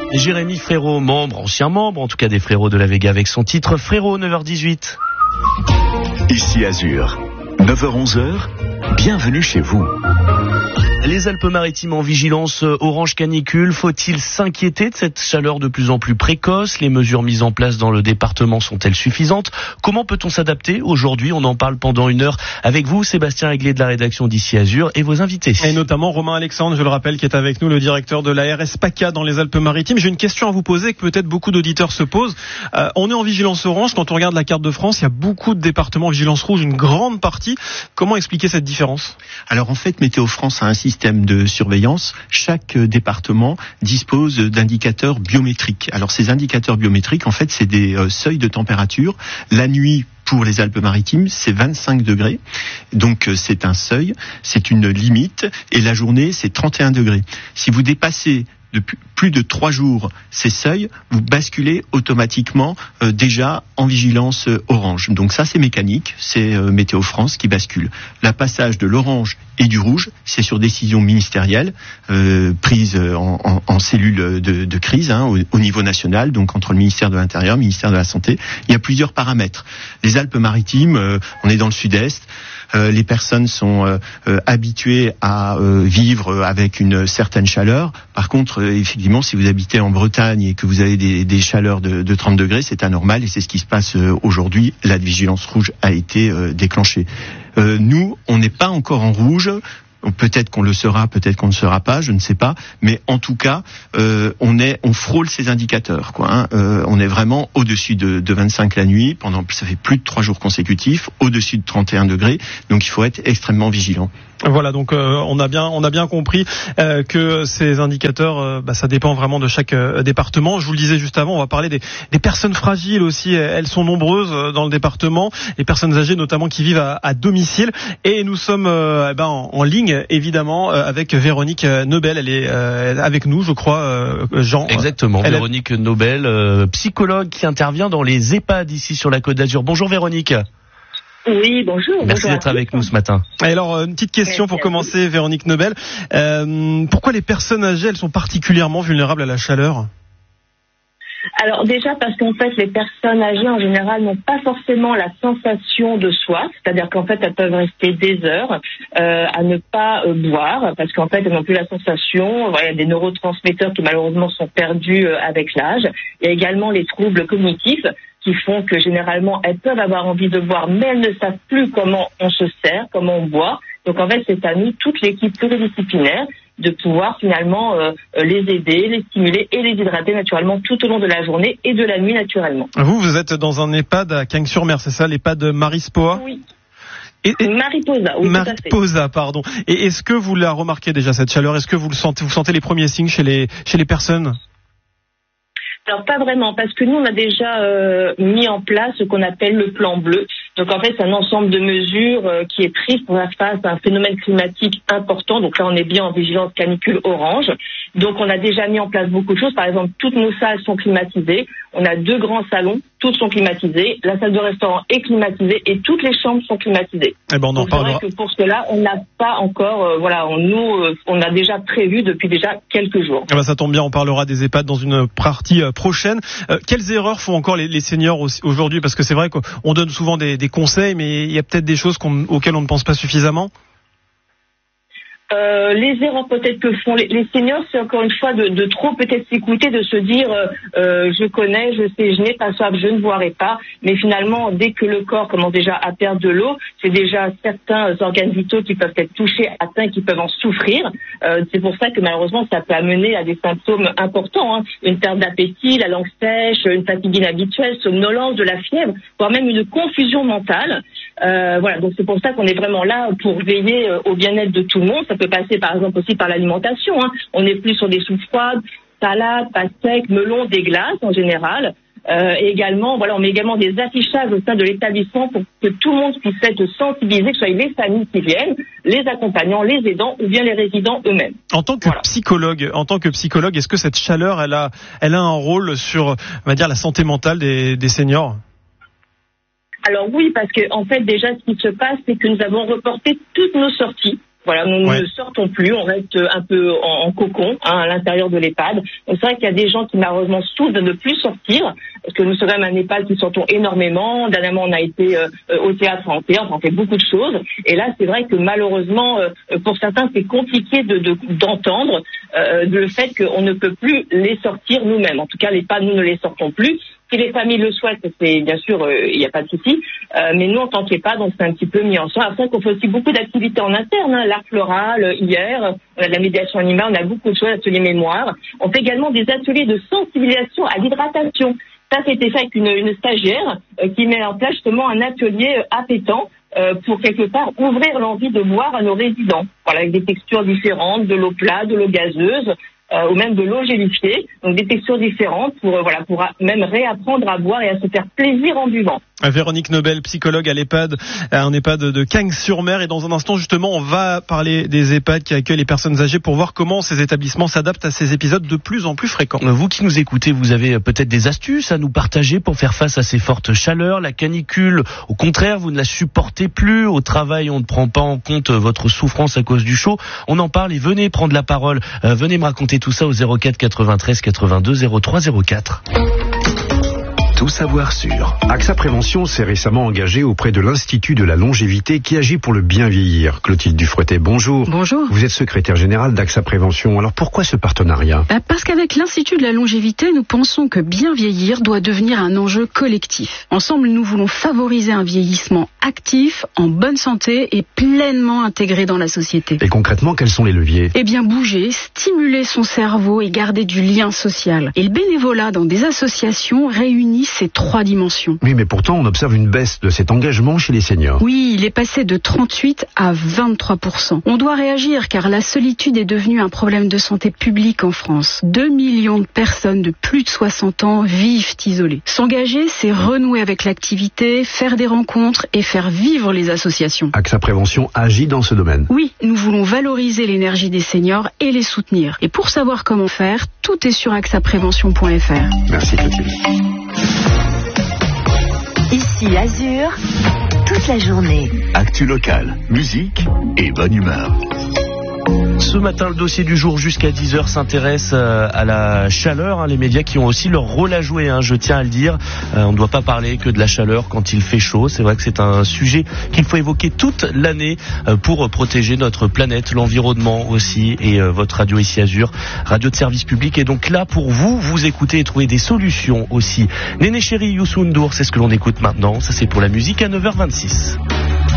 Jérémy Frérot, ancien membre en tout cas des Frérots de la Vega avec son titre Frérot, 9h18. Ici Azur, 9h-11h, bienvenue chez vous. Les Alpes-Maritimes en vigilance orange canicule. Faut-il s'inquiéter de cette chaleur de plus en plus précoce? Les mesures mises en place dans le département sont-elles suffisantes? Comment peut-on s'adapter? Aujourd'hui, on en parle pendant une heure avec vous, Sébastien Réglé de la rédaction d'Ici Azur et vos invités. Et notamment Romain Alexandre, je le rappelle, qui est avec nous, le directeur de l'ARS PACA dans les Alpes-Maritimes. J'ai une question à vous poser que peut-être beaucoup d'auditeurs se posent. On est en vigilance orange. Quand on regarde la carte de France, il y a beaucoup de départements en vigilance rouge, une grande partie. Comment expliquer cette différence? Alors en fait, Météo France a un système de surveillance. Chaque département dispose d'indicateurs biométriques. Alors ces indicateurs biométriques, en fait, c'est des seuils de température. La nuit, pour les Alpes-Maritimes, c'est 25 degrés. Donc c'est un seuil, c'est une limite. Et la journée, c'est 31 degrés. Si vous dépassez depuis plus de 3 jours ces seuils, vous basculez automatiquement déjà en vigilance orange. Donc ça, c'est mécanique, c'est Météo France qui bascule. Le passage de l'orange et du rouge, c'est sur décision ministérielle prise en cellule de crise au niveau national, donc entre le ministère de l'Intérieur, le ministère de la Santé. Il y a plusieurs paramètres. Les Alpes-Maritimes, on est dans le sud-est. Les personnes sont habituées à vivre avec une certaine chaleur. Par contre, effectivement, si vous habitez en Bretagne et que vous avez des chaleurs de 30 degrés, c'est anormal et c'est ce qui se passe aujourd'hui. La vigilance rouge a été déclenchée. Nous, on n'est pas encore en rouge. Peut-être qu'on le sera, peut-être qu'on ne sera pas, je ne sais pas. Mais en tout cas, on frôle ces indicateurs, on est vraiment au-dessus de 25 la nuit. Ça fait plus de 3 jours consécutifs, au-dessus de 31 degrés. Donc il faut être extrêmement vigilant. Voilà, donc on a bien compris que ces indicateurs, ça dépend vraiment de chaque département. Je vous le disais juste avant, on va parler des personnes fragiles aussi. Elles sont nombreuses dans le département, les personnes âgées notamment qui vivent à domicile. Et nous sommes en ligne évidemment avec Véronique Nobel. Elle est avec nous, je crois, Jean. Exactement, Véronique Nobel, psychologue qui intervient dans les EHPAD ici sur la Côte d'Azur. Bonjour Véronique. Oui, bonjour. Merci d'être avec nous ce matin. Alors, une petite question pour commencer, Véronique Nobel. Pourquoi les personnes âgées, elles sont particulièrement vulnérables à la chaleur ? Alors déjà parce qu'en fait les personnes âgées en général n'ont pas forcément la sensation de soif, c'est-à-dire qu'en fait elles peuvent rester des heures à ne pas boire parce qu'en fait elles n'ont plus la sensation. Il y a des neurotransmetteurs qui malheureusement sont perdus avec l'âge. Il y a également les troubles cognitifs qui font que généralement elles peuvent avoir envie de boire mais elles ne savent plus comment on se sert, comment on boit. Donc en fait c'est à nous, toute l'équipe pluridisciplinaire, de pouvoir finalement les aider, les stimuler et les hydrater naturellement tout au long de la journée et de la nuit naturellement. Vous êtes dans un EHPAD à Cagnes-sur-Mer, c'est ça, l'EHPAD Marispoa ? Oui. Mariposa, oui, Mariposa, pardon. Et est-ce que vous la remarquez déjà cette chaleur ? Est-ce que vous sentez les premiers signes chez les personnes ? Alors pas vraiment, parce que nous on a déjà mis en place ce qu'on appelle le plan bleu. Donc en fait c'est un ensemble de mesures qui est prise pour faire face à un phénomène climatique important. Donc là on est bien en vigilance canicule orange. Donc on a déjà mis en place beaucoup de choses. Par exemple, toutes nos salles sont climatisées. On a 2 grands salons, toutes sont climatisées. La salle de restaurant est climatisée et toutes les chambres sont climatisées. Eh ben on en parlera. C'est vrai que pour cela on n'a pas encore, on a déjà prévu depuis déjà quelques jours. Eh ben ça tombe bien, on parlera des EHPAD dans une partie prochaine. Quelles erreurs font encore les seniors aujourd'hui ? Parce que c'est vrai qu'on donne souvent des conseils, mais il y a peut-être des choses auxquelles on ne pense pas suffisamment. Les erreurs peut-être que font les seniors, c'est encore une fois de trop peut-être s'écouter, de se dire je connais, je sais, je n'ai pas soif, je ne boirai pas. Mais finalement, dès que le corps commence déjà à perdre de l'eau, c'est déjà certains organes vitaux qui peuvent être touchés, atteints, qui peuvent en souffrir. C'est pour ça que malheureusement, ça peut amener à des symptômes importants, une perte d'appétit, la langue sèche, une fatigue inhabituelle, somnolence, de la fièvre, voire même une confusion mentale. Donc c'est pour ça qu'on est vraiment là pour veiller au bien-être de tout le monde. Ça peut passer par exemple aussi par l'alimentation. On est plus sur des soupes froides, salades, pâtes secs, melons, des glaces en général. Et également, on met également des affichages au sein de l'établissement pour que tout le monde puisse être sensibilisé, que ce soit les familles qui viennent, les accompagnants, les aidants ou bien les résidents eux-mêmes. En tant que psychologue, est-ce que cette chaleur, elle a un rôle sur, on va dire, la santé mentale des seniors ? Alors oui, parce que en fait déjà ce qui se passe, c'est que nous avons reporté toutes nos sorties Voilà, nous ne sortons plus, on reste un peu en cocon à l'intérieur de l'EHPAD. Donc c'est vrai qu'il y a des gens qui malheureusement souffrent de ne plus sortir, parce que nous sommes quand même un EHPAD qui sortons énormément. Dernièrement, on a été au théâtre en théâtre, on fait beaucoup de choses. Et là, c'est vrai que malheureusement, pour certains, c'est compliqué d'entendre le fait qu'on ne peut plus les sortir nous-mêmes. En tout cas, l'EHPAD, nous ne les sortons plus. Si les familles le souhaitent, c'est bien sûr, il n'y a pas de souci. Mais nous, en tant qu'EHPAD, on s'est un petit peu mis en soin. Après, qu'on fait aussi beaucoup d'activités en interne, l'art floral. Hier, on a de la médiation animale, on a beaucoup de choses, ateliers mémoire. On fait également des ateliers de sensibilisation à l'hydratation. Ça, c'était fait avec une stagiaire qui met en place justement un atelier appétant pour quelque part ouvrir l'envie de boire à nos résidents. Voilà, avec des textures différentes, de l'eau plate, de l'eau gazeuse. Ou même de l'eau gélifiée, donc des textures différentes pour même réapprendre à boire et à se faire plaisir en buvant. Véronique Nobel, psychologue à l'EHPAD, un EHPAD de Cagnes-sur-Mer. Et dans un instant, justement, on va parler des EHPAD qui accueillent les personnes âgées pour voir comment ces établissements s'adaptent à ces épisodes de plus en plus fréquents. Vous qui nous écoutez, vous avez peut-être des astuces à nous partager pour faire face à ces fortes chaleurs, la canicule. Au contraire, vous ne la supportez plus. Au travail, on ne prend pas en compte votre souffrance à cause du chaud. On en parle et venez prendre la parole. Venez me raconter tout ça au 04 93 82 03 04. Tout savoir sur. AXA Prévention s'est récemment engagé auprès de l'Institut de la longévité qui agit pour le bien vieillir. Clotilde Dufretet, bonjour. Bonjour. Vous êtes secrétaire générale d'AXA Prévention. Alors pourquoi ce partenariat ? Parce qu'avec l'Institut de la longévité, nous pensons que bien vieillir doit devenir un enjeu collectif. Ensemble, nous voulons favoriser un vieillissement actif, en bonne santé et pleinement intégré dans la société. Et concrètement, quels sont les leviers ? Eh bien, bouger, stimuler son cerveau et garder du lien social. Et le bénévolat dans des associations réunit ces 3 dimensions. Oui, mais pourtant, on observe une baisse de cet engagement chez les seniors. Oui, il est passé de 38 à 23%. On doit réagir car la solitude est devenue un problème de santé publique en France. 2 millions de personnes de plus de 60 ans vivent isolées. S'engager, c'est renouer avec l'activité, faire des rencontres et faire vivre les associations. AXA Prévention agit dans ce domaine. Oui, nous voulons valoriser l'énergie des seniors et les soutenir. Et pour savoir comment faire, tout est sur axaprévention.fr. Merci Clotilde. Ici Azur, toute la journée. Actu locale, musique et bonne humeur. Ce matin, le dossier du jour jusqu'à 10h s'intéresse à la chaleur. Les médias qui ont aussi leur rôle à jouer, je tiens à le dire. On ne doit pas parler que de la chaleur quand il fait chaud. C'est vrai que c'est un sujet qu'il faut évoquer toute l'année pour protéger notre planète, l'environnement aussi. Et votre radio ici Azur, radio de service public, est donc là pour vous écouter et trouver des solutions aussi. Néné Chéri, Youssou N'Dour, c'est ce que l'on écoute maintenant. Ça, c'est pour la musique à 9h26.